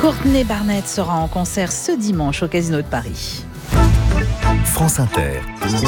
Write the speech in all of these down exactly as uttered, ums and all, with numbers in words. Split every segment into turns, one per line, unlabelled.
Courtney Barnett sera en concert ce dimanche au Casino de Paris.
France Inter.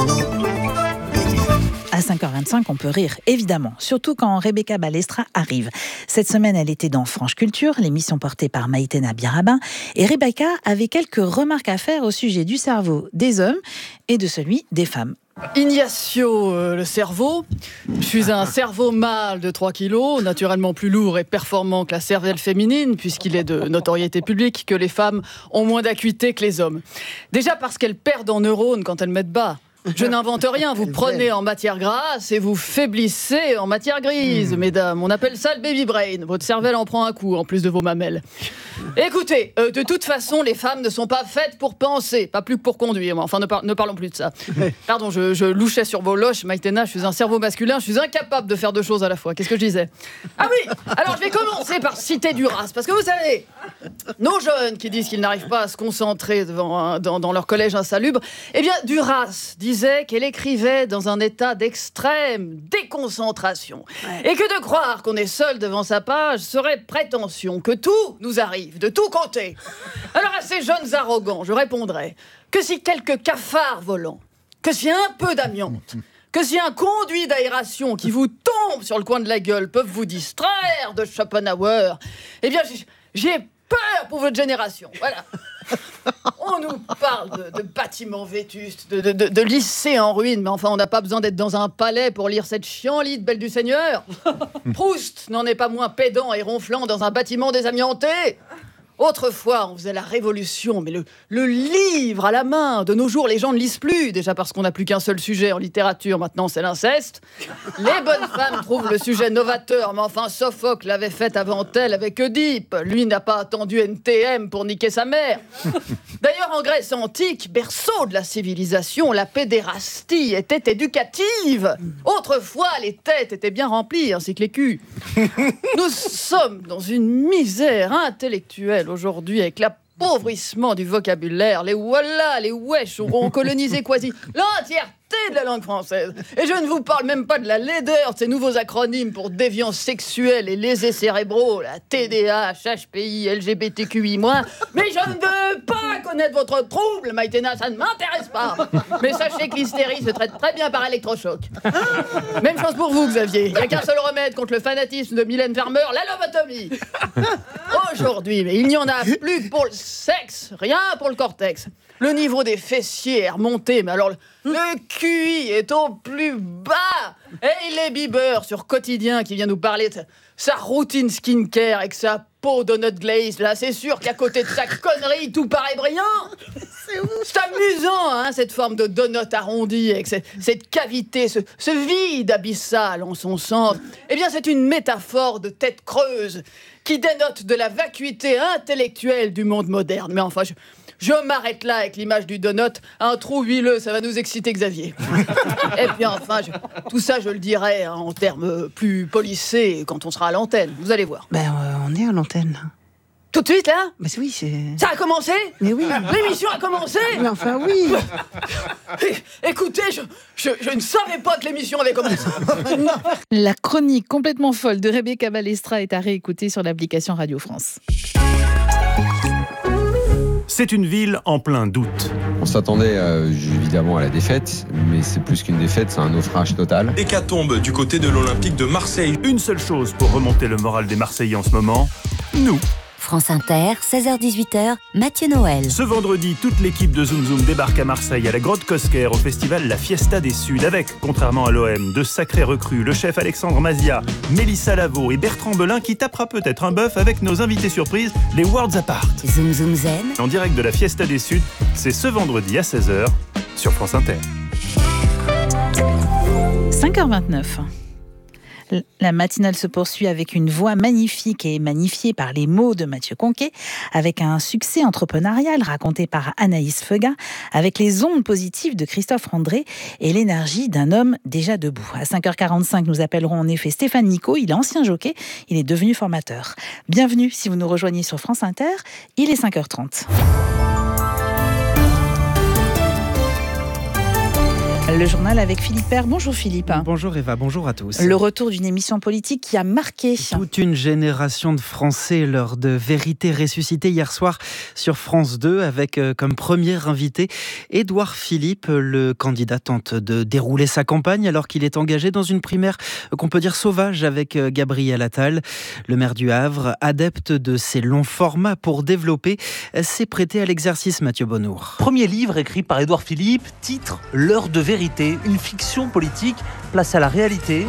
À cinq heures vingt-cinq, on peut rire, évidemment, surtout quand Rebecca Balestra arrive. Cette semaine, elle était dans France Culture, l'émission portée par Maïtena Birabin, et Rebecca avait quelques remarques à faire au sujet du cerveau des hommes et de celui des femmes.
Ignacio, euh, le cerveau. Je suis un cerveau mâle de trois kilos, naturellement plus lourd et performant que la cervelle féminine, puisqu'il est de notoriété publique que les femmes ont moins d'acuité que les hommes. Déjà parce qu'elles perdent en neurones quand elles mettent bas. Je n'invente rien, vous prenez en matière grasse et vous faiblissez en matière grise, mmh. mesdames. On appelle ça le baby brain. Votre cervelle en prend un coup, en plus de vos mamelles. Écoutez, euh, de toute façon, les femmes ne sont pas faites pour penser, pas plus que pour conduire. Enfin, ne, par- ne parlons plus de ça. Pardon, je, je louchais sur vos loches, Maïtena, je suis un cerveau masculin, je suis incapable de faire deux choses à la fois. Qu'est-ce que je disais ? Ah oui, alors je vais commencer par citer Duras, parce que vous savez, nos jeunes qui disent qu'ils n'arrivent pas à se concentrer devant un, dans, dans leur collège insalubre, eh bien, Duras disait qu'elle écrivait dans un état d'extrême déconcentration. Ouais. Et que de croire qu'on est seul devant sa page serait prétention, que tout nous arrive, de tous côtés. Alors à ces jeunes arrogants, je répondrais que si quelques cafards volants, que si un peu d'amiante, que si un conduit d'aération qui vous tombe sur le coin de la gueule peuvent vous distraire de Schopenhauer, eh bien j'ai, j'ai peur pour votre génération. Voilà. On nous parle de, de bâtiments vétustes, de, de, de, de lycées en ruine, mais enfin, on n'a pas besoin d'être dans un palais pour lire cette chienlit Belle du Seigneur. Proust n'en est pas moins pédant et ronflant dans un bâtiment désamianté. Autrefois, on faisait la révolution, mais le, le livre à la main. De nos jours, les gens ne lisent plus, déjà parce qu'on n'a plus qu'un seul sujet en littérature, maintenant c'est l'inceste. Les bonnes femmes trouvent le sujet novateur, mais enfin, Sophocle l'avait fait avant elle avec Oedipe. Lui n'a pas attendu N T M pour niquer sa mère. D'ailleurs, en Grèce antique, berceau de la civilisation, la pédérastie était éducative. Autrefois, les têtes étaient bien remplies, ainsi que les culs. Nous sommes dans une misère intellectuelle aujourd'hui, avec l'appauvrissement du vocabulaire. Les voilà, les wesh auront colonisé quasi l'entièreté de la langue française. Et je ne vous parle même pas de la laideur de ces nouveaux acronymes pour déviance sexuelle et lésés cérébraux, la T D A H, H P I, L G B T Q I moins. Mais je ne veux pas connaître votre trouble, Maïtena, ça ne m'intéresse pas. Mais sachez que l'hystérie se traite très bien par électrochoc. Même chose pour vous, Xavier. Il n'y a qu'un seul remède contre le fanatisme de Mylène Farmer, la lobotomie. Aujourd'hui, mais il n'y en a plus que pour le sexe, rien pour le cortex. Le niveau des fessiers est remonté, mais alors le, le Q I est au plus bas. Et les Bieber sur Quotidien qui vient nous parler de sa, sa routine skincare avec sa peau donut glaze, là, c'est sûr qu'à côté de sa connerie, tout paraît brillant. C'est, c'est amusant, hein, cette forme de donut arrondi avec cette, cette cavité, ce, ce vide abyssal en son centre. Eh bien, c'est une métaphore de tête creuse qui dénote de la vacuité intellectuelle du monde moderne. Mais enfin, je... Je m'arrête là avec l'image du donut. Un trou huileux, ça va nous exciter, Xavier. Et puis enfin, je, tout ça, je le dirai hein, en termes plus polissés quand on sera à l'antenne. Vous allez voir.
Ben, euh, on est à l'antenne.
Tout de suite, là ?
Ben oui, c'est...
Ça a commencé ?
Mais oui.
L'émission a commencé ?
Mais enfin, oui.
Écoutez, je, je, je ne savais pas que l'émission avait commencé.
La chronique complètement folle de Rebecca Balestra est à réécouter sur l'application Radio France.
C'est une ville en plein doute.
On s'attendait euh, évidemment à la défaite, mais c'est plus qu'une défaite, c'est un naufrage total.
Hécatombe du côté de l'Olympique de Marseille.
Une seule chose pour remonter le moral des Marseillais en ce moment, nous.
France Inter, seize heures dix-huit heures, Mathieu Noël.
Ce vendredi, toute l'équipe de Zoom Zoom débarque à Marseille à la Grotte Cosquer au festival La Fiesta des Suds avec, contrairement à l'O M, de sacrés recrues, le chef Alexandre Mazia, Mélissa Lavo et Bertrand Belin qui tapera peut-être un bœuf avec nos invités surprises, les Worlds Apart.
Zoom Zoom Zen.
En direct de la Fiesta des Suds, c'est ce vendredi à seize heures sur France Inter.
cinq heures vingt-neuf. La matinale se poursuit avec une voix magnifique et magnifiée par les mots de Mathieu Conquet, avec un succès entrepreneurial raconté par Anaïs Feuga, avec les ondes positives de Christophe André et l'énergie d'un homme déjà debout. À cinq heures quarante-cinq, nous appellerons en effet Stéphane Nico. Il est ancien jockey, il est devenu formateur. Bienvenue si vous nous rejoignez sur France Inter, il est cinq heures trente. Le journal avec Philippe Père. Bonjour Philippe.
Bonjour Eva, bonjour à tous.
Le retour d'une émission politique qui a marqué
toute une génération de Français lors de Vérité ressuscitée hier soir sur France deux avec euh, comme premier invité Édouard Philippe. Le candidat tente de dérouler sa campagne alors qu'il est engagé dans une primaire euh, qu'on peut dire sauvage avec euh, Gabriel Attal. Le maire du Havre, adepte de ces longs formats pour développer, euh, s'est prêté à l'exercice. Mathieu Bonnour.
Premier livre écrit par Édouard Philippe, titre L'heure de vérité. Une fiction politique place à la réalité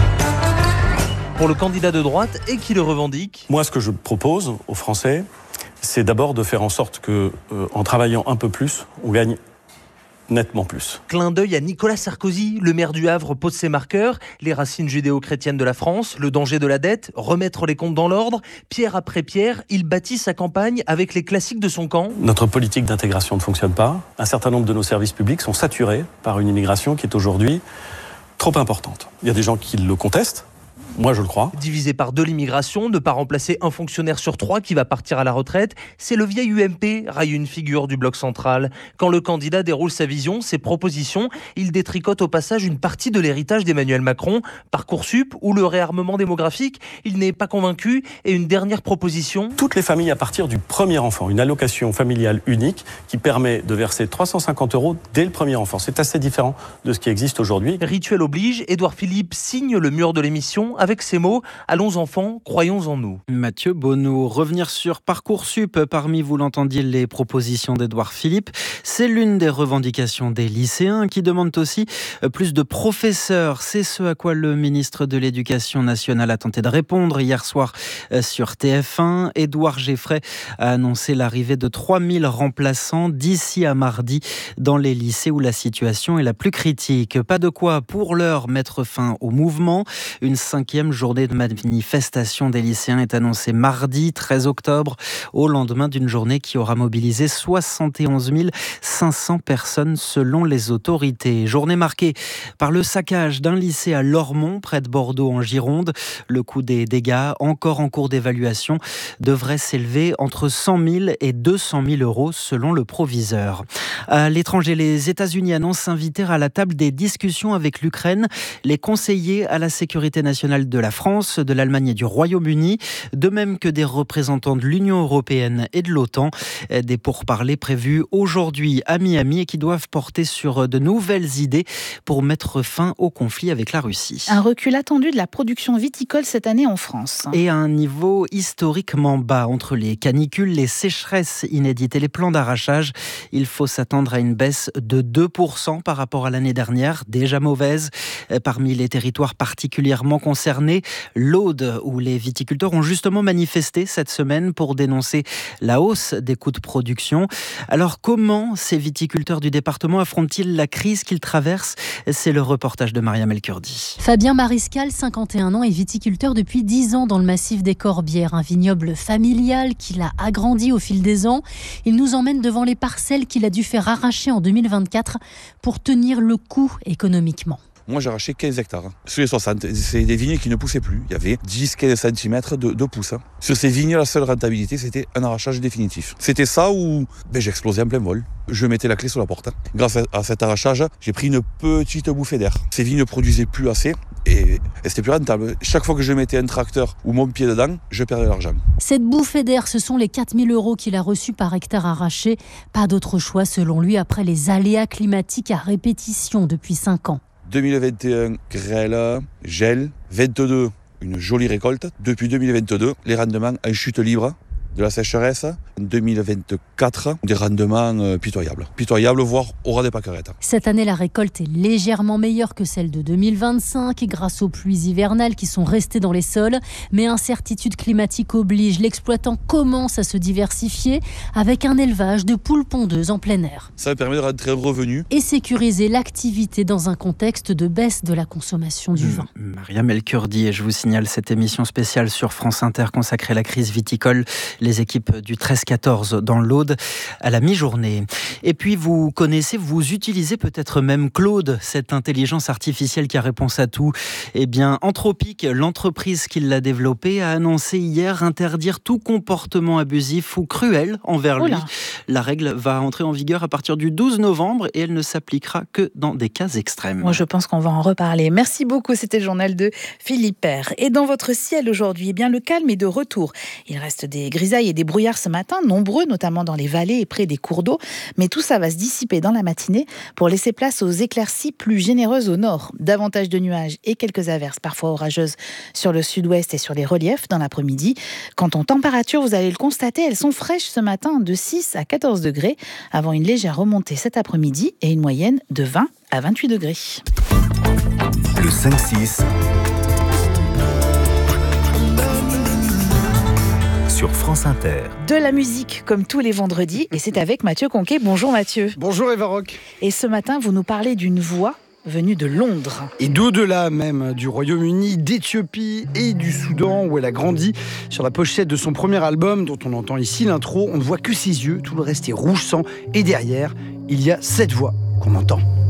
pour le candidat de droite et qui le revendique.
Moi, ce que je propose aux Français, c'est d'abord de faire en sorte que, euh, en travaillant un peu plus, on gagne nettement plus.
Clin d'œil à Nicolas Sarkozy, le maire du Havre pose ses marqueurs, les racines judéo-chrétiennes de la France, le danger de la dette, remettre les comptes dans l'ordre. Pierre après pierre, il bâtit sa campagne avec les classiques de son camp.
Notre politique d'intégration ne fonctionne pas. Un certain nombre de nos services publics sont saturés par une immigration qui est aujourd'hui trop importante. Il y a des gens qui le contestent. Moi, je le crois.
Divisé par deux l'immigration, ne pas remplacer un fonctionnaire sur trois qui va partir à la retraite, c'est le vieil U M P, raille une figure du bloc central. Quand le candidat déroule sa vision, ses propositions, il détricote au passage une partie de l'héritage d'Emmanuel Macron, Parcoursup ou le réarmement démographique. Il n'est pas convaincu. Et une dernière proposition.
Toutes les familles à partir du premier enfant, une allocation familiale unique qui permet de verser trois cent cinquante euros dès le premier enfant. C'est assez différent de ce qui existe aujourd'hui.
Rituel oblige, Édouard Philippe signe le mur de l'émission avec ces mots, allons enfants, croyons en nous.
Mathieu Bonneau, revenir sur Parcoursup, parmi, vous l'entendiez, les propositions d'Édouard Philippe, c'est l'une des revendications des lycéens qui demandent aussi plus de professeurs. C'est ce à quoi le ministre de l'Éducation nationale a tenté de répondre hier soir sur T F un. Édouard Geffray a annoncé l'arrivée de trois mille remplaçants d'ici à mardi dans les lycées où la situation est la plus critique. Pas de quoi pour l'heure mettre fin au mouvement. Une cinquième journée de manifestation des lycéens est annoncée mardi treize octobre, au lendemain d'une journée qui aura mobilisé soixante et onze mille cinq cents personnes selon les autorités. Journée marquée par le saccage d'un lycée à Lormont, près de Bordeaux en Gironde. Le coût des dégâts, encore en cours d'évaluation, devrait s'élever entre cent mille et deux cent mille euros selon le proviseur. À l'étranger, les États-Unis annoncent s'inviter à la table des discussions avec l'Ukraine. Les conseillers à la sécurité nationale de la France, de l'Allemagne et du Royaume-Uni, de même que des représentants de l'Union européenne et de l'OTAN. Des pourparlers prévus aujourd'hui à Miami et qui doivent porter sur de nouvelles idées pour mettre fin au conflit avec la Russie.
Un recul attendu de la production viticole cette année en France.
Et à un niveau historiquement bas entre les canicules, les sécheresses inédites et les plans d'arrachage. Il faut s'attendre à une baisse de deux pour cent par rapport à l'année dernière, déjà mauvaise. Parmi les territoires particulièrement concernés, l'Aude, où les viticulteurs ont justement manifesté cette semaine pour dénoncer la hausse des coûts de production. Alors comment ces viticulteurs du département affrontent-ils la crise qu'ils traversent ? C'est le reportage de Mariam El Kurdi.
Fabien Mariscal, cinquante et un ans, est viticulteur depuis dix ans dans le massif des Corbières, un vignoble familial qu'il a agrandi au fil des ans. Il nous emmène devant les parcelles qu'il a dû faire arracher en deux mille vingt-quatre pour tenir le coup économiquement.
Moi, j'ai arraché quinze hectares. Sur les soixante, c'est des vignes qui ne poussaient plus. Il y avait dix à quinze centimètres de, de pousse. Sur ces vignes, la seule rentabilité, c'était un arrachage définitif. C'était ça où ben, j'explosais en plein vol. Je mettais la clé sur la porte. Grâce à cet arrachage, j'ai pris une petite bouffée d'air. Ces vignes ne produisaient plus assez et, et c'était plus rentable. Chaque fois que je mettais un tracteur ou mon pied dedans, je perdais l'argent.
Cette bouffée d'air, ce sont les quatre mille euros qu'il a reçus par hectare arraché. Pas d'autre choix, selon lui, après les aléas climatiques à répétition depuis cinq ans.
deux mille vingt et un, grêle, gel. vingt-deux, une jolie récolte. Depuis deux mille vingt-deux, les rendements en chute libre de la sécheresse. En deux mille vingt-quatre, des rendements euh, pitoyables. Pitoyables, voire au ras des pâquerettes.
Cette année, la récolte est légèrement meilleure que celle de deux mille vingt-cinq grâce aux pluies hivernales qui sont restées dans les sols. Mais incertitude climatique oblige. L'exploitant commence à se diversifier avec un élevage de poules pondeuses en plein air.
Ça me permet de rentrer un revenu.
Et sécuriser l'activité dans un contexte de baisse de la consommation du vin.
Mariam El Kurdi, et je vous signale cette émission spéciale sur France Inter consacrée à la crise viticole. Les équipes du treize quatorze dans l'Aude à la mi-journée. Et puis vous connaissez, vous utilisez peut-être même Claude, cette intelligence artificielle qui a réponse à tout. Eh bien, Anthropic, l'entreprise qui l'a développée, a annoncé hier interdire tout comportement abusif ou cruel envers lui. La règle va entrer en vigueur à partir du douze novembre et elle ne s'appliquera que dans des cas extrêmes.
Moi, je pense qu'on va en reparler. Merci beaucoup, c'était le journal de Philippe Père. Et dans votre ciel aujourd'hui, eh bien, le calme est de retour. Il reste des grisailles et des brouillards ce matin, nombreux, notamment dans les vallées et près des cours d'eau. Mais tout ça va se dissiper dans la matinée pour laisser place aux éclaircies plus généreuses au nord. Davantage de nuages et quelques averses, parfois orageuses, sur le sud-ouest et sur les reliefs dans l'après-midi. Quant aux températures, vous allez le constater, elles sont fraîches ce matin, de six à quatorze degrés, avant une légère remontée cet après-midi et une moyenne de vingt à vingt-huit degrés.
Le cinq six sur France Inter.
De la musique comme tous les vendredis et c'est avec Mathieu Conquet. Bonjour Mathieu.
Bonjour Eva Rock.
Et ce matin, vous nous parlez d'une voix venue de Londres.
Et d'au-delà même, du Royaume-Uni, d'Éthiopie et du Soudan où elle a grandi. Sur la pochette de son premier album, dont on entend ici l'intro, on ne voit que ses yeux, tout le reste est rouge sang. Et derrière, il y a cette voix qu'on entend.